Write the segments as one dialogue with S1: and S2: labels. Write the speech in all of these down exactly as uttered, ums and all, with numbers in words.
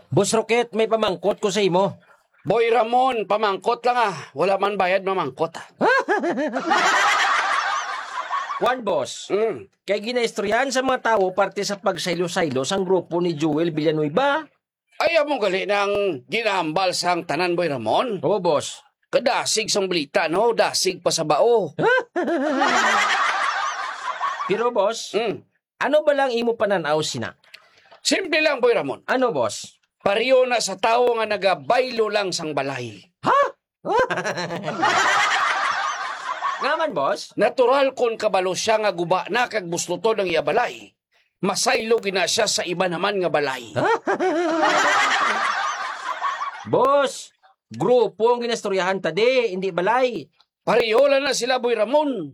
S1: Boss Rocket, may pamangkot ko sa imo.
S2: Boy Ramon, pamangkot lang ah. Wala man bayad mamangkot ah.
S1: One boss,
S2: Mm.
S1: kay ginaistoryahan sa mga tao parte sa pagsaylo-saylo sang grupo ni Joel Villanueva.
S2: Ayaw mo gali ng ginambal sang tanan, Boy Ramon.
S1: Oo, boss.
S2: Kadasig sang balita, no? Dasig pa sa bao.
S1: Pero boss,
S2: Mm.
S1: ano ba lang imo pananaw sina?
S2: Simple lang, Boy Ramon.
S1: Ano, boss?
S2: Pariyo na sa tao nga nagabaylo lang sang balay.
S1: Ngaman, boss?
S2: Natural kon kabalo siya nga guba na kag busluto ng iya balay. Masaylo gina siya sa iba naman nga balay.
S1: Boss, grupo ang ginastoryahan tadi, hindi balay.
S2: Pariyo lang na sila, Boy Ramon.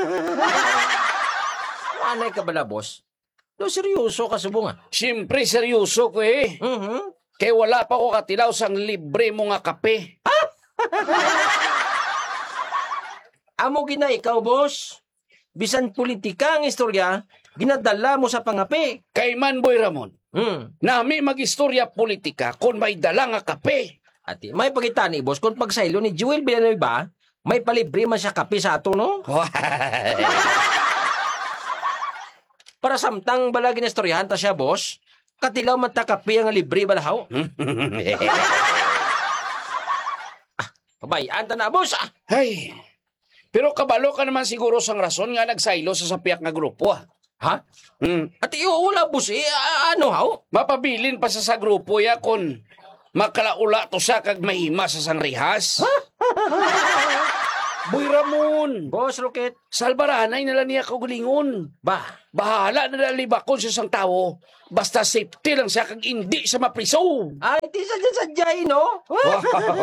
S1: Anay ka bala, boss? No, seryoso ka subunga.
S2: Siyempre, seryoso ko eh.
S1: Mhm.
S2: Kaya wala pa ko katilaw sang libre mo nga kape.
S1: Amo gina ikaw, boss. Bisan politika ang istorya, ginadala mo sa pangapi.
S2: Kay man, Boy Ramon,
S1: Hmm.
S2: nami mag-istorya politika kung may dala nga kape.
S1: Ati, may pagitani, boss, kung pagsaylo ni Joel Villanueva, may palibre man siya kape sa ato, no? Para samtang bala ginistoryahan ta siya, boss, katilaw man ta kape ang libre balahaw. Pabayaan ta na, boss, ah.
S2: Ay, pero kabalo ka naman siguro sang rason nga nagsaylo sa sapiak nga grupo ah.
S1: Ha?
S2: Hmm.
S1: Ati, wala, boss, eh, a- ano, haw?
S2: Mapabilin pa sa sa grupo ya kon makalaula to sa kag mahima sa sang rihas. Boy Ramon,
S1: Boss Rocket,
S2: salbaranay nila niya kaugalingon.
S1: ba,
S2: Bahala na nalibakon sa sang tao. Basta safety lang siya kag hindi sa mapriso.
S1: ay, di sadya-sadyay, no?